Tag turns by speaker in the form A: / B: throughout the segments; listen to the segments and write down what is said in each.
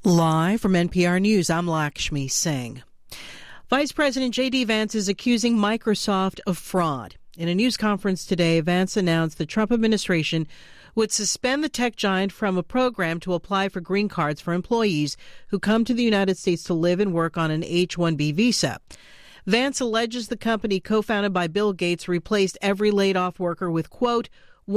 A: Live from NPR News, I'm Lakshmi Singh. Vice President J.D. Vance is accusing Microsoft of fraud. In a news conference today, Vance announced the Trump administration would suspend the tech giant from a program to apply for green cards for employees who come to the United States to live and work on an H-1B visa. Vance alleges the company co-founded by Bill Gates replaced every laid-off worker with, quote,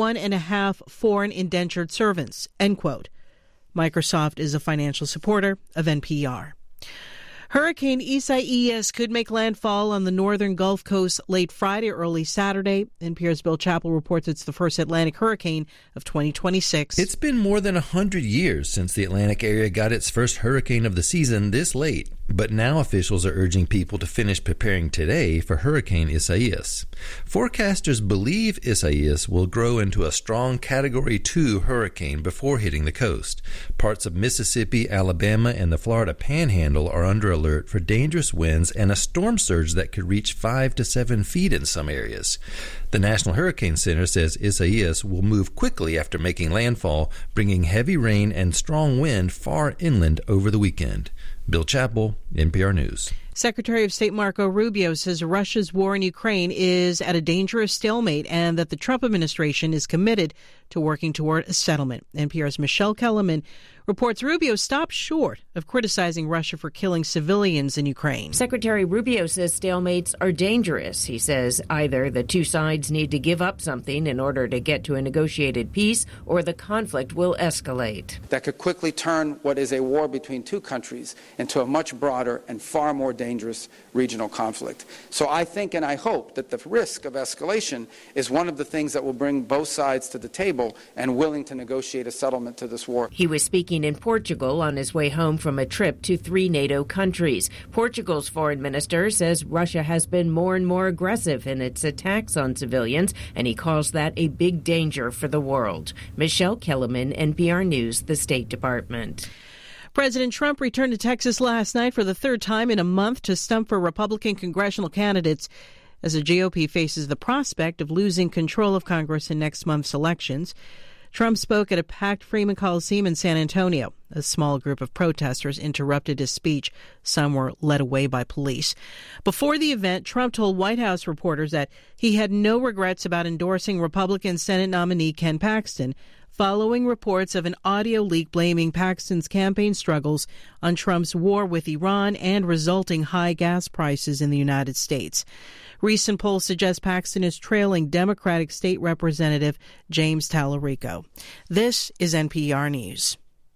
A: 1.5 foreign indentured servants, end quote. Microsoft is a financial supporter of NPR. Hurricane Isaias could make landfall on the northern Gulf Coast late Friday or early Saturday. NPR's Bill Chappell reports it's the first Atlantic hurricane of 2026.
B: It's been more than 100 years since the Atlantic area got its first hurricane of the season this late. But now officials are urging people to finish preparing today for Hurricane Isaias. Forecasters believe Isaias will grow into a strong Category 2 hurricane before hitting the coast. Parts of Mississippi, Alabama, and the Florida Panhandle are under alert for dangerous winds and a storm surge that could reach 5 to 7 feet in some areas. The National Hurricane Center says Isaias will move quickly after making landfall, bringing heavy rain and strong wind far inland over the weekend. Bill Chappell, NPR News.
A: Secretary of State Marco Rubio says Russia's war in Ukraine is at a dangerous stalemate and that the Trump administration is committed to working toward a settlement. NPR's Michelle Kellerman reports Rubio stopped short of criticizing Russia for killing civilians in Ukraine.
C: Secretary Rubio says stalemates are dangerous. He says either the two sides need to give up something in order to get to a negotiated peace, or the conflict will escalate.
D: That could quickly turn what is a war between two countries into a much broader and far more dangerous regional conflict. So I think and I hope that the risk of escalation is one of the things that will bring both sides to the table and willing to negotiate a settlement to this war.
C: He was speaking in Portugal on his way home from a trip to 3 NATO countries. Portugal's foreign minister says Russia has been more and more aggressive in its attacks on civilians, and he calls that a big danger for the world. Michelle Kellerman, NPR News, the State Department.
A: President Trump returned to Texas last night for the third time in a month to stump for Republican congressional candidates as the GOP faces the prospect of losing control of Congress in next month's elections. Trump spoke at a packed Freeman Coliseum in San Antonio. A small group of protesters interrupted his speech. Some were led away by police. Before the event, Trump told White House reporters that he had no regrets about endorsing Republican Senate nominee Ken Paxton, following reports of an audio leak blaming Paxton's campaign struggles on Trump's war with Iran and resulting high gas prices in the United States. Recent polls suggest Paxton is trailing Democratic State Representative James Tallarico. This is NPR News.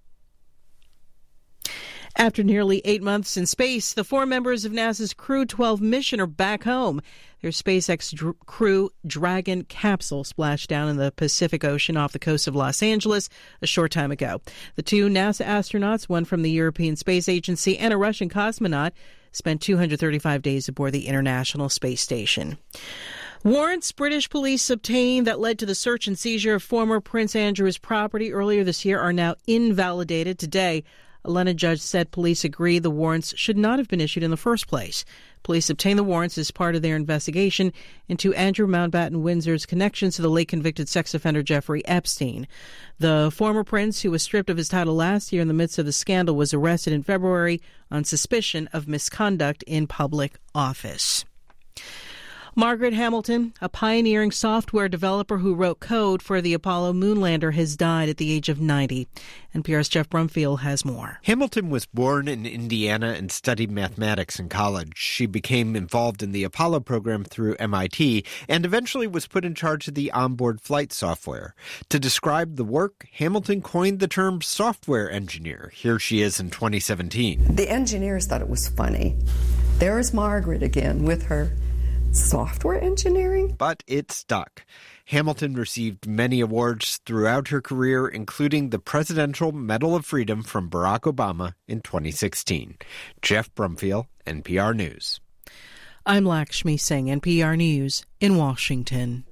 A: After nearly 8 months in space, the 4 members of NASA's Crew 12 mission are back home. Their SpaceX Crew Dragon capsule splashed down in the Pacific Ocean off the coast of Los Angeles a short time ago. The 2 NASA astronauts, one from the European Space Agency and a Russian cosmonaut, spent 235 days aboard the International Space Station. Warrants British police obtained that led to the search and seizure of former Prince Andrew's property earlier this year are now invalidated today. A London judge said police agree the warrants should not have been issued in the first place. Police obtained the warrants as part of their investigation into Andrew Mountbatten Windsor's connections to the late convicted sex offender Jeffrey Epstein. The former prince, who was stripped of his title last year in the midst of the scandal, was arrested in February on suspicion of misconduct in public office. Margaret Hamilton, a pioneering software developer who wrote code for the Apollo moonlander, has died at the age of 90. NPR's Jeff Brumfield has more.
E: Hamilton was born in Indiana and studied mathematics in college. She became involved in the Apollo program through MIT and eventually was put in charge of the onboard flight software. To describe the work, Hamilton coined the term software engineer. Here she is in 2017.
F: The engineers thought it was funny. There's Margaret again with her software engineering?
E: But it stuck. Hamilton received many awards throughout her career, including the Presidential Medal of Freedom from Barack Obama in 2016. Jeff Brumfield, NPR News.
A: I'm Lakshmi Singh, NPR News in Washington.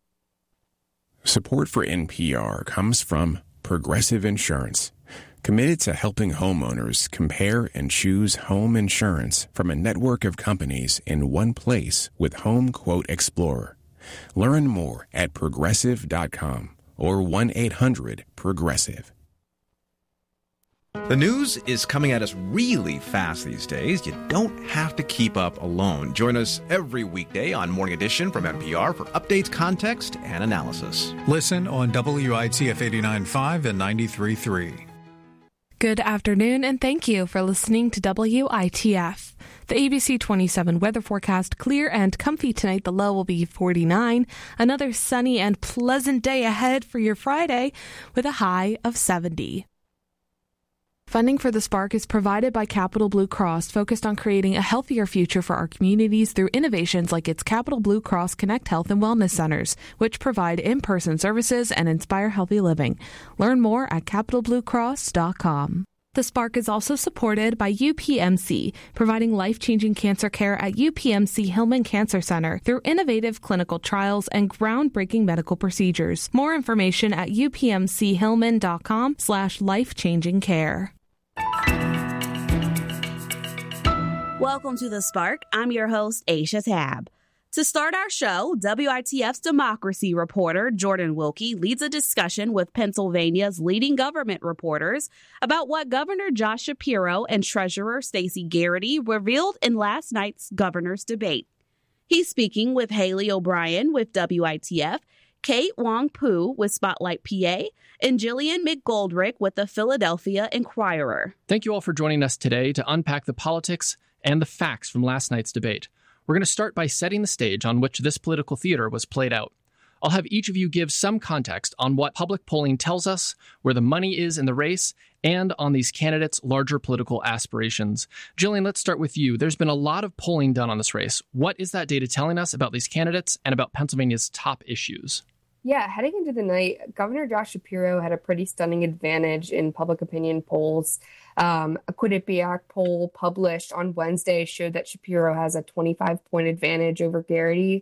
G: Support for NPR comes from Progressive Insurance, committed to helping homeowners compare and choose home insurance from a network of companies in one place with Home Quote Explorer. Learn more at Progressive.com or 1-800-PROGRESSIVE.
H: The news is coming at us really fast these days. You don't have to keep up alone. Join us every weekday on Morning Edition from NPR for updates, context, and analysis.
I: Listen on WITF 89.5 and 93.3.
J: Good afternoon, and thank you for listening to WITF. The ABC 27 weather forecast: clear and comfy tonight. The low will be 49. Another sunny and pleasant day ahead for your Friday with a high of 70. Funding for The Spark is provided by Capital Blue Cross, focused on creating a healthier future for our communities through innovations like its Capital Blue Cross Connect Health and Wellness Centers, which provide in-person services and inspire healthy living. Learn more at capitalbluecross.com. The Spark is also supported by UPMC, providing life-changing cancer care at UPMC Hillman Cancer Center through innovative clinical trials and groundbreaking medical procedures. More information at upmchillman.com/life-changing-care.
K: Welcome to The Spark. I'm your host, Aisha Tab. To start our show, WITF's democracy reporter, Jordan Wilkie, leads a discussion with Pennsylvania's leading government reporters about what Governor Josh Shapiro and Treasurer Stacey Garrity revealed in last night's governor's debate. He's speaking with Haley O'Brien with WITF, Kate Wong-Poo with Spotlight PA, and Jillian McGoldrick with the Philadelphia Inquirer.
L: Thank you all for joining us today to unpack the politics and the facts from last night's debate. We're going to start by setting the stage on which this political theater was played out. I'll have each of you give some context on what public polling tells us, where the money is in the race, and on these candidates' larger political aspirations. Jillian, let's start with you. There's been a lot of polling done on this race. What is that data telling us about these candidates and about Pennsylvania's top issues?
M: Yeah, heading into the night, Governor Josh Shapiro had a pretty stunning advantage in public opinion polls. A Quinnipiac poll published on Wednesday showed that Shapiro has a 25-point advantage over Garrity,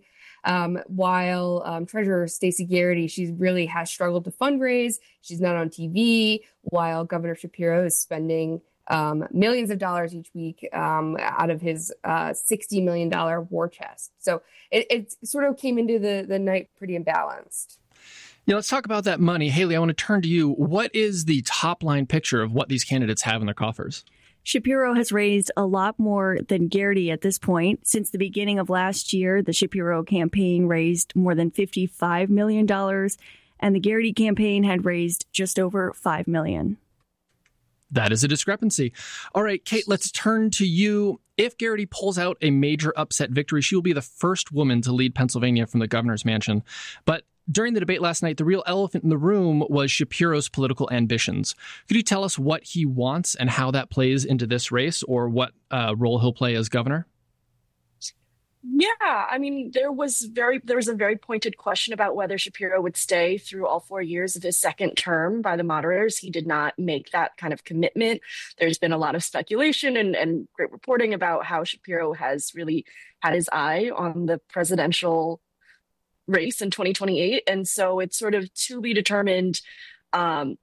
M: while Treasurer Stacey Garrity, she really has struggled to fundraise. She's not on TV, while Governor Shapiro is spending millions of dollars each week out of his $60 million war chest. So it sort of came into the night pretty imbalanced.
L: Yeah, let's talk about that money. Haley, I want to turn to you. What is the top line picture of what these candidates have in their coffers?
N: Shapiro has raised a lot more than Garrity at this point. Since the beginning of last year, the Shapiro campaign raised more than $55 million, and the Garrity campaign had raised just over $5 million.
L: That is a discrepancy. All right, Kate, let's turn to you. If Garrity pulls out a major upset victory, she will be the first woman to lead Pennsylvania from the governor's mansion. But during the debate last night, the real elephant in the room was Shapiro's political ambitions. Could you tell us what he wants and how that plays into this race, or what role he'll play as governor?
O: Yeah, I mean, there was a very pointed question about whether Shapiro would stay through all 4 years of his second term by the moderators. He did not make that kind of commitment. There's been a lot of speculation and great reporting about how Shapiro has really had his eye on the presidential race in 2028. And so it's sort of to be determined, how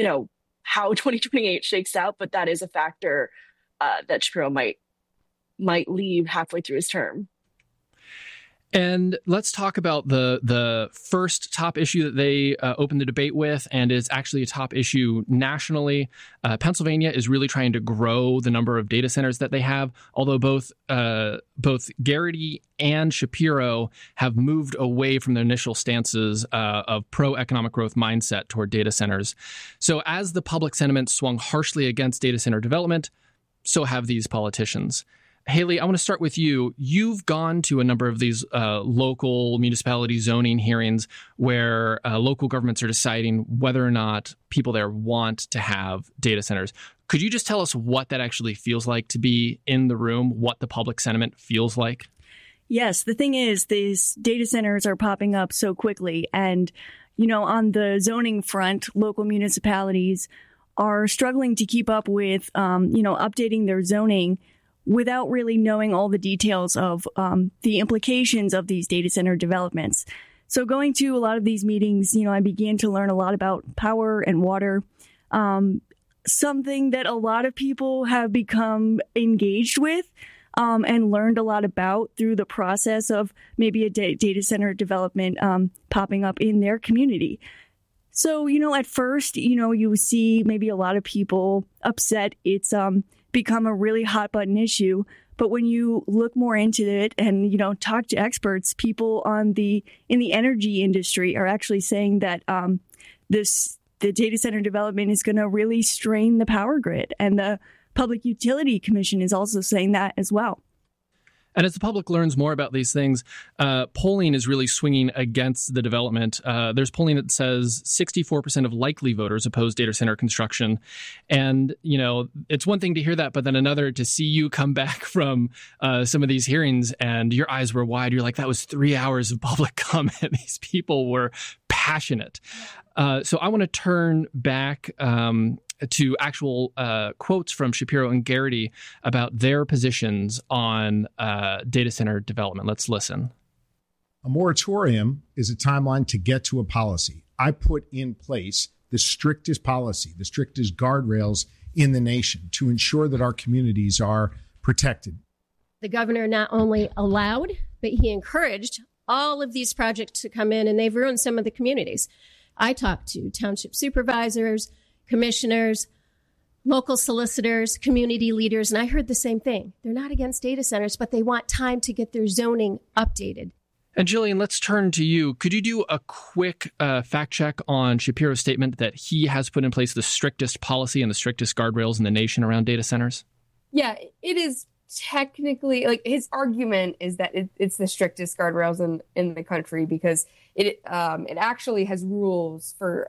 O: 2028 shakes out. But that is a factor that Shapiro might leave halfway through his term.
L: And let's talk about the first top issue that they opened the debate with, and is actually a top issue nationally. Pennsylvania is really trying to grow the number of data centers that they have, although both Garrity and Shapiro have moved away from their initial stances of pro-economic growth mindset toward data centers. So as the public sentiment swung harshly against data center development, so have these politicians. Haley, I want to start with you. You've gone to a number of these local municipality zoning hearings where local governments are deciding whether or not people there want to have data centers. Could you just tell us what that actually feels like to be in the room, what the public sentiment feels like?
N: Yes, the thing is, these data centers are popping up so quickly. And, on the zoning front, local municipalities are struggling to keep up with, updating their zoning without really knowing all the details of the implications of these data center developments. So going to a lot of these meetings, I began to learn a lot about power and water, something that a lot of people have become engaged with and learned a lot about through the process of maybe a data center development popping up in their community. So, at first, you see maybe a lot of people upset. It's become a really hot button issue. But when you look more into it and, talk to experts, people in the energy industry are actually saying that the data center development is going to really strain the power grid. And the Public Utility Commission is also saying that as well.
L: And as the public learns more about these things, polling is really swinging against the development. There's polling that says 64% of likely voters oppose data center construction. And, it's one thing to hear that, but then another to see you come back from some of these hearings and your eyes were wide. You're like, that was 3 hours of public comment. These people were passionate. So I want to turn back to actual quotes from Shapiro and Garrity about their positions on data center development. Let's listen.
P: A moratorium is a timeline to get to a policy. I put in place the strictest policy, the strictest guardrails in the nation to ensure that our communities are protected.
Q: The governor not only allowed, but he encouraged all of these projects to come in, and they've ruined some of the communities. I talked to township supervisors, commissioners, local solicitors, community leaders, and I heard the same thing. They're not against data centers, but they want time to get their zoning updated.
L: And Jillian, let's turn to you. Could you do a quick fact check on Shapiro's statement that he has put in place the strictest policy and the strictest guardrails in the nation around data centers?
M: Yeah, it is technically, his argument is that it's the strictest guardrails in the country because it actually has rules for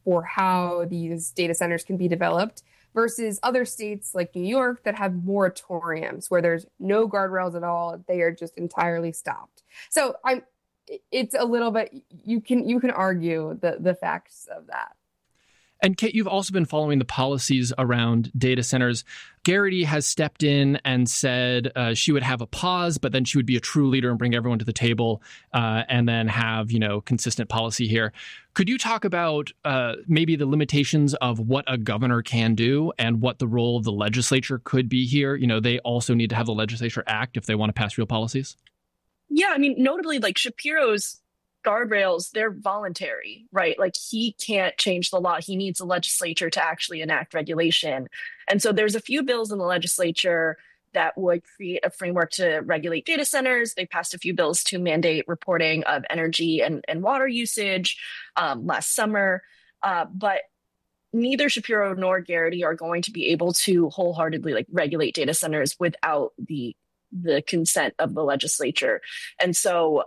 M: how these data centers can be developed versus other states like New York that have moratoriums where there's no guardrails at all. They are just entirely stopped. So it's a little bit, you can argue the facts of that.
L: And Kate, you've also been following the policies around data centers. Garrity has stepped in and said she would have a pause, but then she would be a true leader and bring everyone to the table and then have, consistent policy here. Could you talk about maybe the limitations of what a governor can do and what the role of the legislature could be here? They also need to have the legislature act if they want to pass real policies.
O: Yeah, notably, Shapiro's guardrails, they're voluntary, right? He can't change the law. He needs the legislature to actually enact regulation. And so there's a few bills in the legislature that would create a framework to regulate data centers. They passed a few bills to mandate reporting of energy and water usage last summer. But neither Shapiro nor Garrity are going to be able to wholeheartedly regulate data centers without the consent of the legislature. And so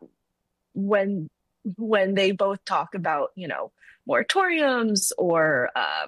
O: when they both talk about, moratoriums or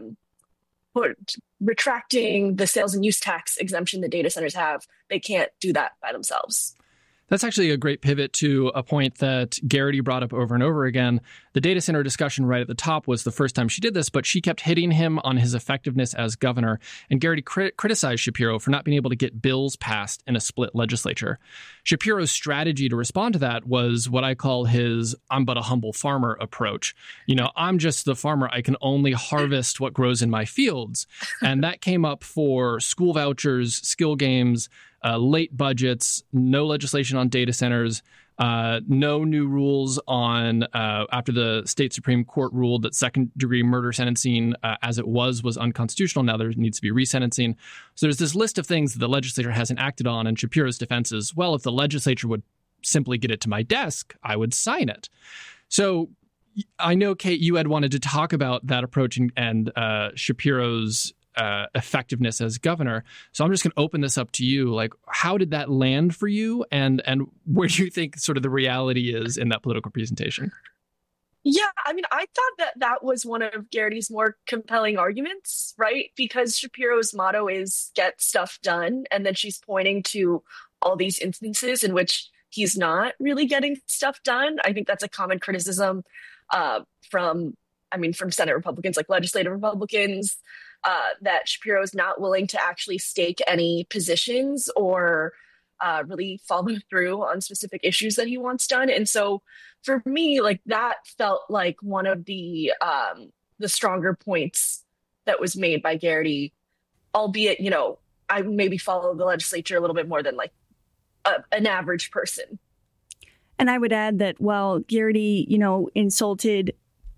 O: retracting the sales and use tax exemption that data centers have, they can't do that by themselves.
L: That's actually a great pivot to a point that Garrity brought up over and over again. The data center discussion right at the top was the first time she did this, but she kept hitting him on his effectiveness as governor. And Garrity criticized Shapiro for not being able to get bills passed in a split legislature. Shapiro's strategy to respond to that was what I call his "I'm but a humble farmer" approach. I'm just the farmer. I can only harvest what grows in my fields. And that came up for school vouchers, skill games, late budgets, no legislation on data centers, no new rules on after the state Supreme Court ruled that second-degree murder sentencing as it was unconstitutional. Now there needs to be resentencing. So there's this list of things that the legislature hasn't acted on, and Shapiro's defense is, well, if the legislature would simply get it to my desk, I would sign it. So I know, Kate, you had wanted to talk about that approach and Shapiro's effectiveness as governor. So I'm just going to open this up to you. How did that land for you? And where do you think sort of the reality is in that political presentation?
O: Yeah, I thought that was one of Garrity's more compelling arguments, right? Because Shapiro's motto is get stuff done. And then she's pointing to all these instances in which he's not really getting stuff done. I think that's a common criticism from Senate Republicans, legislative Republicans, that Shapiro is not willing to actually stake any positions or really follow through on specific issues that he wants done. And so for me, that felt like one of the stronger points that was made by Garrity, albeit, I maybe follow the legislature a little bit more than an average person.
N: And I would add that while Garrity, insulted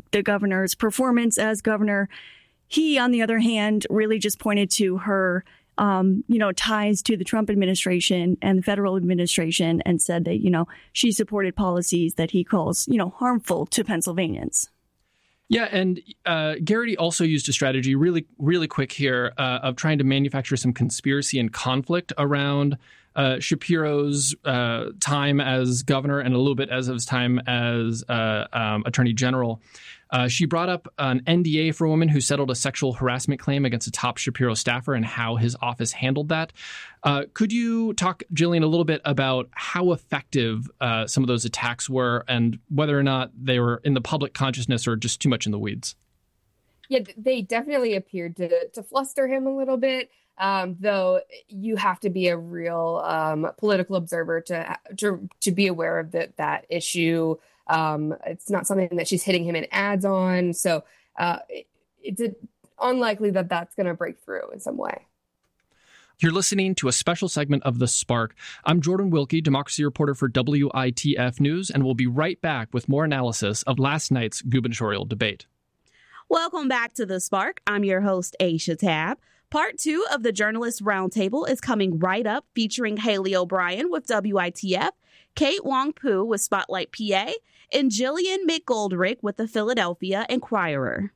N: the governor's performance as governor. He, on the other hand, really just pointed to her ties to the Trump administration and the federal administration and said that, she supported policies that he calls, harmful to Pennsylvanians.
L: Yeah, and Garrity also used a strategy really, really quick here of trying to manufacture some conspiracy and conflict around Shapiro's time as governor and a little bit as of his time as attorney general. She brought up an NDA for a woman who settled a sexual harassment claim against a top Shapiro staffer and how his office handled that. Could you talk, Jillian, a little bit about how effective some of those attacks were and whether or not they were in the public consciousness or just too much in the weeds?
M: Yeah, they definitely appeared to fluster him a little bit, though you have to be a real political observer to be aware of that issue. It's not something that she's hitting him in ads on. So it's unlikely that that's going to break through in some way.
L: You're listening to a special segment of The Spark. I'm Jordan Wilkie, democracy reporter for WITF News, and we'll be right back with more analysis of last night's gubernatorial debate.
K: Welcome back to The Spark. I'm your host, Aisha Tab. Part 2 of the Journalist Roundtable is coming right up, featuring Haley O'Brien with WITF, Kate Wong-Poo with Spotlight PA, and Jillian McGoldrick with the Philadelphia Inquirer.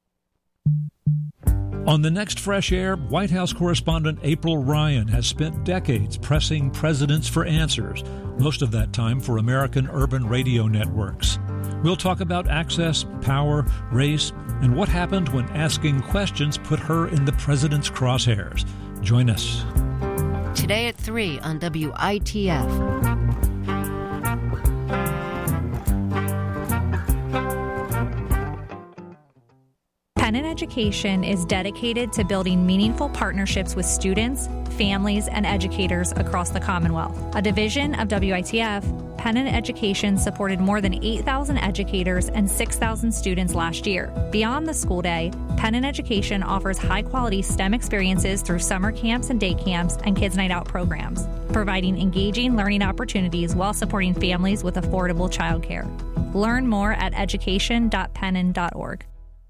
R: On the next Fresh Air, White House correspondent April Ryan has spent decades pressing presidents for answers, most of that time for American urban radio networks. We'll talk about access, power, race, and what happened when asking questions put her in the president's crosshairs. Join us.
S: Today at 3 on WITF.
T: Penn Education is dedicated to building meaningful partnerships with students, families, and educators across the Commonwealth. A division of WITF, Penn Education supported more than 8,000 educators and 6,000 students last year. Beyond the school day, Penn Education offers high-quality STEM experiences through summer camps and day camps and Kids Night Out programs, providing engaging learning opportunities while supporting families with affordable childcare. Learn more at education.penn.org.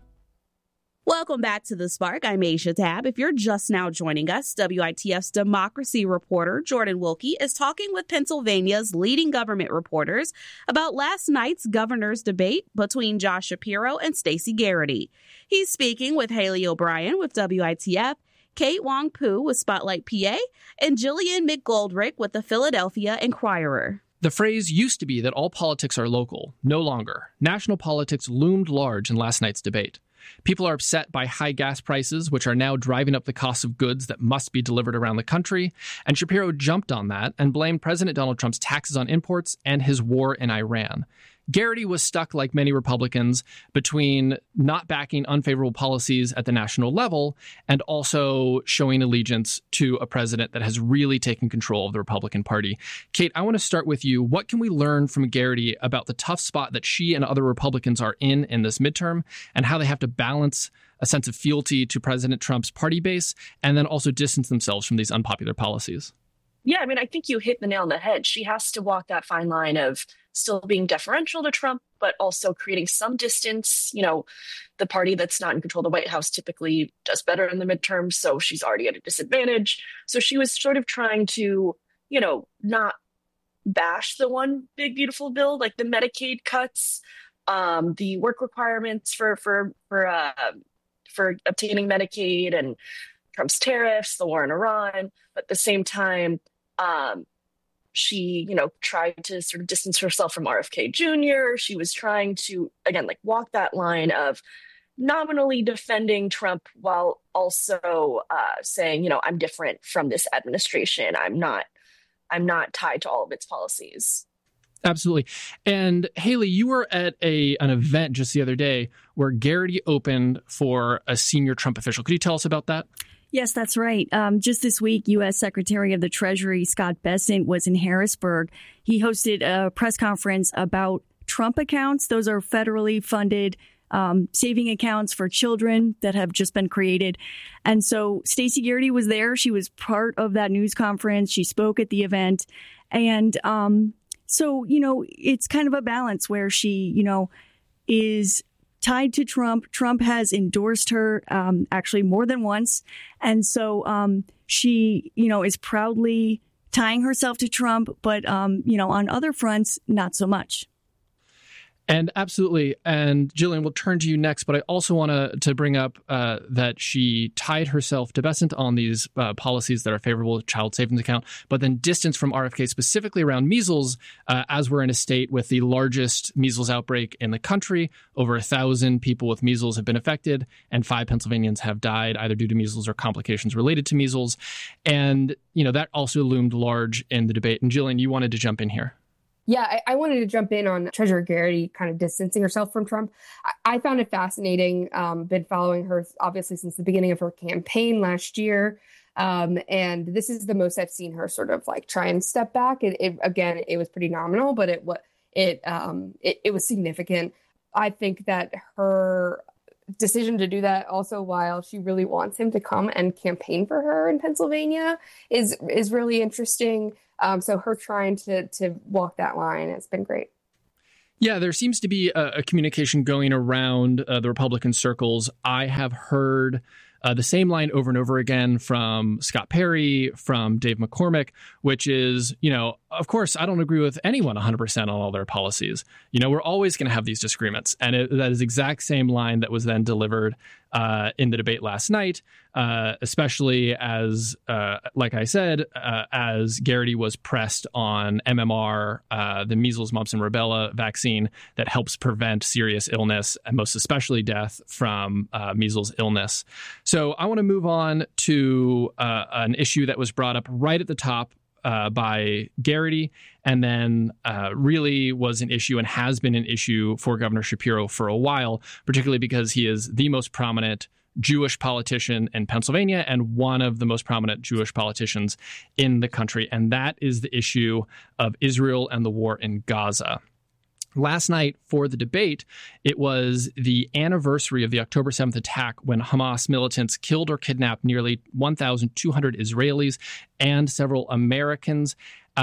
K: Welcome back to The Spark. I'm Aisha Tab. If you're just now joining us, WITF's democracy reporter, Jordan Wilkie, is talking with Pennsylvania's leading government reporters about last night's governor's debate between Josh Shapiro and Stacey Garrity. He's speaking with Haley O'Brien with WITF, Kate Wong-Poo with Spotlight PA, and Jillian McGoldrick with the Philadelphia Inquirer.
L: The phrase used to be that all politics are local. No longer. National politics loomed large in last night's debate. People are upset by high gas prices, which are now driving up the cost of goods that must be delivered around the country. And Shapiro jumped on that and blamed President Donald Trump's taxes on imports and his war in Iran. Garrity was stuck, like many Republicans, between not backing unfavorable policies at the national level and also showing allegiance to a president that has really taken control of the Republican Party. Kate, I want to start with you. What can we learn from Garrity about the tough spot that she and other Republicans are in this midterm and how they have to balance a sense of fealty to President Trump's party base and then also distance themselves from these unpopular policies?
O: Yeah, I mean, I think you hit the nail on the head. She has to walk that fine line of still being deferential to Trump, but also creating some distance. You know, the party that's not in control of the White House typically does better in the midterms, so she's already at a disadvantage. So she was sort of trying to, not bash the one big, beautiful bill, like the Medicaid cuts, the work requirements for obtaining Medicaid and Trump's tariffs, the war in Iran. But at the same time, she, tried to sort of distance herself from RFK Jr. She was trying to, again, walk that line of nominally defending Trump while also saying, I'm different from this administration. I'm not tied to all of its policies.
L: Absolutely. And Haley, you were at an event just the other day where Garrity opened for a senior Trump official. Could you tell us about that?
N: Yes, that's right. Just this week, U.S. Secretary of the Treasury Scott Bessent was in Harrisburg. He hosted a press conference about Trump accounts. Those are federally funded saving accounts for children that have just been created. And so Stacey Garrity was there. She was part of that news conference. She spoke at the event. And so, it's kind of a balance where she, is tied to Trump. Trump has endorsed her actually more than once. And so she, is proudly tying herself to Trump. But, on other fronts, not so much.
L: And absolutely. And Jillian, we'll turn to you next. But I also want to bring up that she tied herself to Bessent on these policies that are favorable to child savings account, but then distanced from RFK specifically around measles, as we're in a state with the largest measles outbreak in the country. Over 1,000 people with measles have been affected, and 5 Pennsylvanians have died either due to measles or complications related to measles. And, that also loomed large in the debate. And Jillian, you wanted to jump in here.
M: Yeah, I wanted to jump in on Treasurer Garrity kind of distancing herself from Trump. I found it fascinating. Been following her, obviously, since the beginning of her campaign last year. And this is the most I've seen her sort of like try and step back. It was pretty nominal, but it was significant. I think that her decision to do that also while she really wants him to come and campaign for her in Pennsylvania is really interesting. So her trying to walk that line has been great.
L: Yeah, there seems to be a communication going around the Republican circles. I have heard the same line over and over again from Scott Perry, from Dave McCormick, which is, of course, I don't agree with anyone 100% on all their policies. We're always going to have these disagreements. And that is the exact same line that was then delivered in the debate last night, especially as, like I said, as Garrity was pressed on MMR, the measles, mumps, and rubella vaccine that helps prevent serious illness, and most especially death from measles illness. So I want to move on to an issue that was brought up right at the top by Garrity, and then really was an issue and has been an issue for Governor Shapiro for a while, particularly because he is the most prominent Jewish politician in Pennsylvania and one of the most prominent Jewish politicians in the country. And that is the issue of Israel and the war in Gaza. Last night for the debate, it was the anniversary of the October 7th attack when Hamas militants killed or kidnapped nearly 1,200 Israelis and several Americans,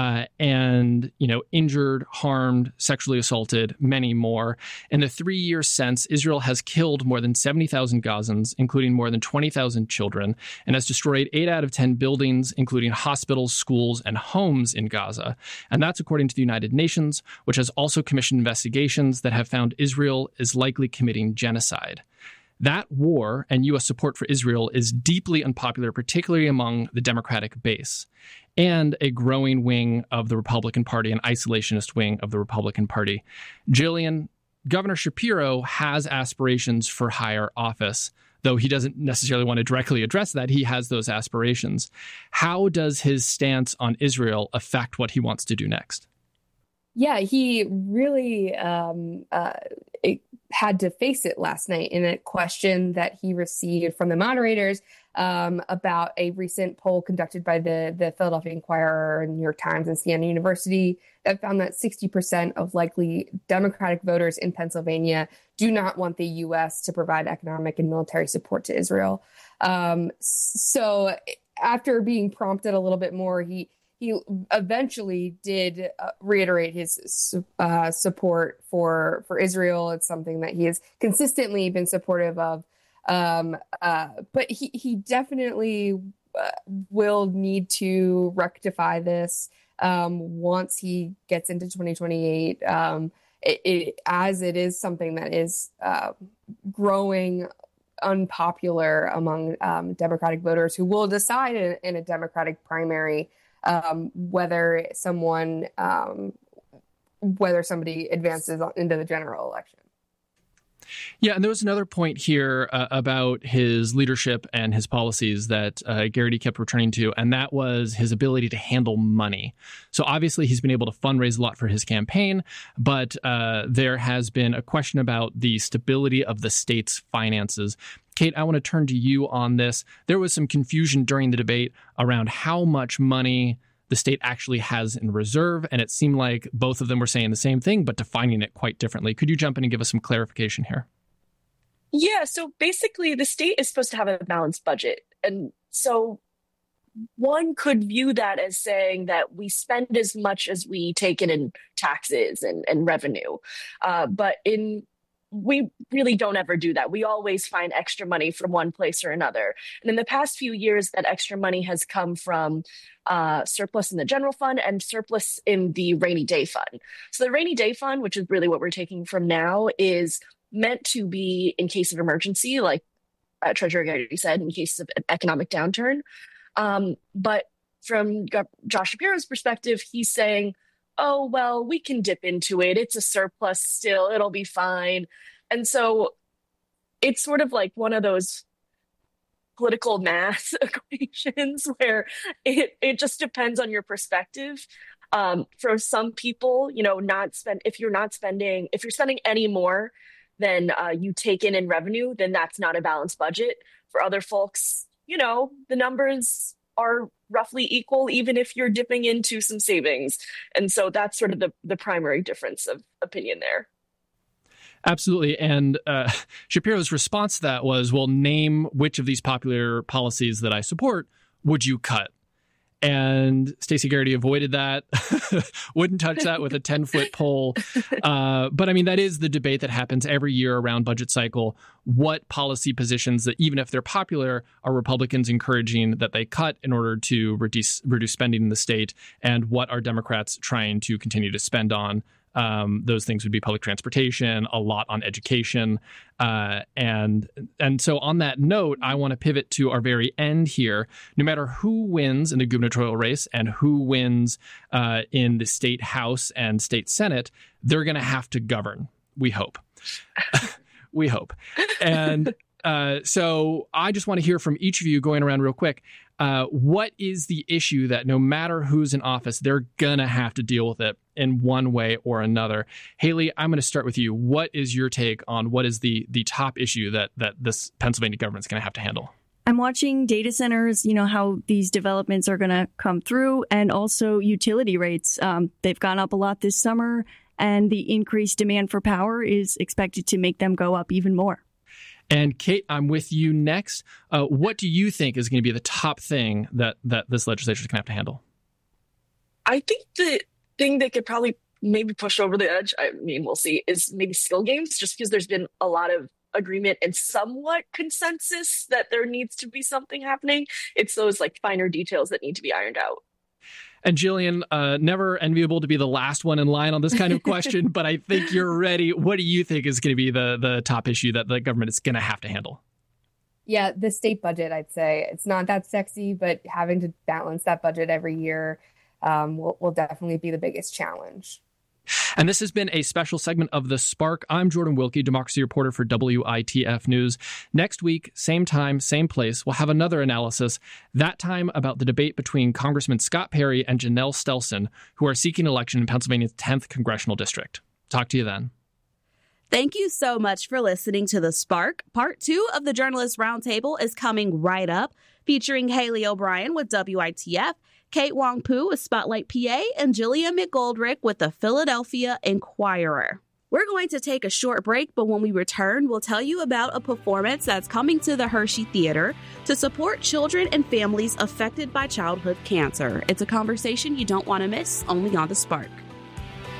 L: and injured, harmed, sexually assaulted, many more. In the 3 years since, Israel has killed more than 70,000 Gazans, including more than 20,000 children, and has destroyed 8 out of 10 buildings, including hospitals, schools, and homes in Gaza. And that's according to the United Nations, which has also commissioned investigations that have found Israel is likely committing genocide. That war and U.S. support for Israel is deeply unpopular, particularly among the Democratic base and a growing wing of the Republican Party, an isolationist wing of the Republican Party. Jillian, Governor Shapiro has aspirations for higher office, though he doesn't necessarily want to directly address that. He has those aspirations. How does his stance on Israel affect what he wants to do next?
M: Yeah, he really had to face it last night in a question that he received from the moderators about a recent poll conducted by the Philadelphia Inquirer, New York Times, and Siena University that found that 60% of likely Democratic voters in Pennsylvania do not want the U.S. to provide economic and military support to Israel. So after being prompted a little bit more, he eventually did reiterate his support for Israel. It's something that he has consistently been supportive of. But he definitely will need to rectify this once he gets into 2028, as it is something that is growing unpopular among Democratic voters who will decide in a Democratic primary whether somebody advances into the general election.
L: Yeah, and there was another point here about his leadership and his policies that Garrity kept returning to, and that was his ability to handle money. So obviously he's been able to fundraise a lot for his campaign, but there has been a question about the stability of the state's finances. Kate, I want to turn to you on this. There was some confusion during the debate around how much money the state actually has in reserve, and it seemed like both of them were saying the same thing, but defining it quite differently. Could you jump in and give us some clarification here?
O: Yeah, so basically the state is supposed to have a balanced budget. And so one could view that as saying that we spend as much as we take in taxes and revenue. But in we really don't ever do that. We always find extra money from one place or another. And in the past few years, that extra money has come from surplus in the general fund and surplus in the rainy day fund. So the rainy day fund, which is really what we're taking from now, is meant to be in case of emergency, like Treasurer Garrity said, in case of an economic downturn. But from Josh Shapiro's perspective, he's saying, oh, well, we can dip into it. It's a surplus still. It'll be fine. And so it's sort of like one of those political math equations where it just depends on your perspective. For some people, if you're spending any more than you take in revenue, then that's not a balanced budget. For other folks, the numbers are roughly equal, even if you're dipping into some savings. And so that's sort of the primary difference of opinion there.
L: Absolutely. And Shapiro's response to that was, well, name which of these popular policies that I support would you cut? And Stacey Garrity avoided that, wouldn't touch that with a 10-foot pole. But I mean, that is the debate that happens every year around budget cycle. What policy positions that, even if they're popular, are Republicans encouraging that they cut in order to reduce spending in the state? And what are Democrats trying to continue to spend on? Those things would be public transportation, a lot on education. And so on that note, I want to pivot to our very end here. No matter who wins in the gubernatorial race and who wins in the state House and state Senate, they're going to have to govern, we hope. We hope. And so I just want to hear from each of you, going around real quick. What is the issue that no matter who's in office, they're going to have to deal with it in one way or another? Haley, I'm going to start with you. What is your take on what is the top issue that this Pennsylvania government is going to have to handle?
N: I'm watching data centers, how these developments are going to come through, and also utility rates. They've gone up a lot this summer, and the increased demand for power is expected to make them go up even more.
L: And Kate, I'm with you next. What do you think is going to be the top thing that this legislature is going to have to handle?
O: I think the thing that could probably maybe push over the edge, I mean, we'll see, is maybe skill games, just because there's been a lot of agreement and somewhat consensus that there needs to be something happening. It's those finer details that need to be ironed out.
L: And Jillian, never enviable to be the last one in line on this kind of question, but I think you're ready. What do you think is going to be the top issue that the government is going to have to handle?
M: Yeah, the state budget, I'd say. It's not that sexy, but having to balance that budget every year will definitely be the biggest challenge.
L: And this has been a special segment of The Spark. I'm Jordan Wilkie, democracy reporter for WITF News. Next week, same time, same place, we'll have another analysis, that time about the debate between Congressman Scott Perry and Janelle Stelson, who are seeking election in Pennsylvania's 10th congressional district. Talk to you then.
K: Thank you so much for listening to The Spark. Part 2 of the Journalist Roundtable is coming right up, featuring Haley O'Brien with WITF, Kate Wong-Poo with Spotlight PA, and Jillian McGoldrick with the Philadelphia Inquirer. We're going to take a short break, but when we return, we'll tell you about a performance that's coming to the Hershey Theater to support children and families affected by childhood cancer. It's a conversation you don't want to miss, only on The Spark.